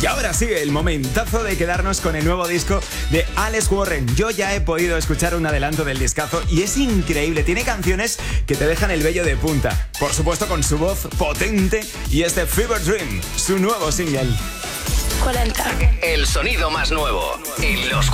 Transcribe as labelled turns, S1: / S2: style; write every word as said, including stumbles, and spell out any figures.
S1: Y ahora sí, el momentazo de quedarnos con el nuevo disco de Alex Warren. Yo ya he podido escuchar un adelanto del discazo y es increíble. Tiene canciones que te dejan el vello de punta. Por supuesto con su voz potente y este Fever Dream, su nuevo single.
S2: cuarenta.
S3: El sonido más nuevo en los